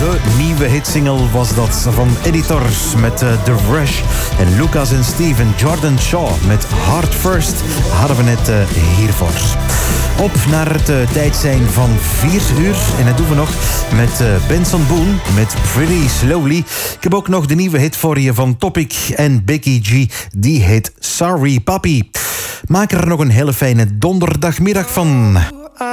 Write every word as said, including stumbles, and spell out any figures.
De nieuwe hitsingle was dat van Editors met uh, The Rush. En Lucas en Steven Jordan Shaw met Heart First hadden we net uh, hiervoor. Op naar het uh, tijd zijn van vier uur. En dat doen we nog met uh, Benson Boone met Pretty Slowly. Ik heb ook nog de nieuwe hit voor je van Topic en Becky G. Die heet Sorry Papi. Maak er nog een hele fijne donderdagmiddag van.